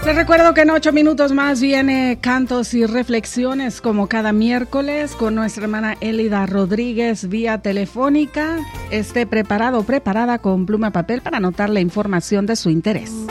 Les recuerdo que en 8 minutos más viene Cantos y Reflexiones, como cada miércoles, con nuestra hermana Elida Rodríguez vía telefónica. Esté preparado o preparada con pluma y papel para anotar la información de su interés.